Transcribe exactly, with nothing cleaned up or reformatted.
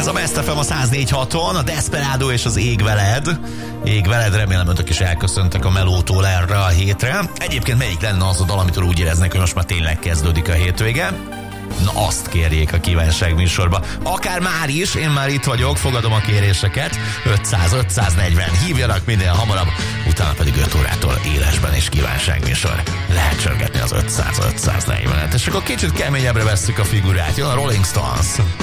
Ez a Best ef em a száz négy haton, a Desperado és az Ég veled. Ég veled, remélem önök is elköszöntek a melótól erre a hétre. Egyébként melyik lenne az a dal, amitől úgy éreznek, hogy most már tényleg kezdődik a hétvége? Na azt kérjék a kívánság műsorba. Akár már is, én már itt vagyok, fogadom a kéréseket. ötszáz ötszáznegyven, hívjanak minél hamarabb, utána pedig öt órától élesben is kívánság műsor. Lehet csörgetni az ötszáz ötszáznegyvenet, és akkor kicsit keményebbre vesszük a figurát. Jön a Rolling Stones.